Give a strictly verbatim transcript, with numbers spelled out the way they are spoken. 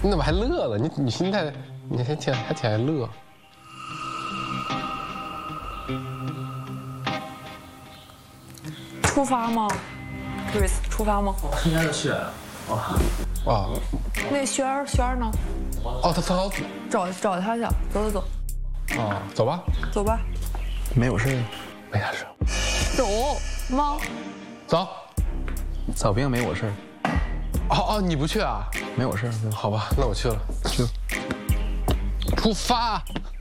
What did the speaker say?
你怎么还乐了？你你心态，你还挺还挺爱乐。 出发吗 ？Chris， 出发吗？ 应该是去。哇。 啊。 那轩儿轩儿呢？ 哦，他他找找他去，走走走。 啊，走吧。 走吧。 没有事。 没啥事。 走吗？ 走。 早病没我事。 哦哦，你不去啊？ 没有事。 好吧，那我去了。 去。 出发。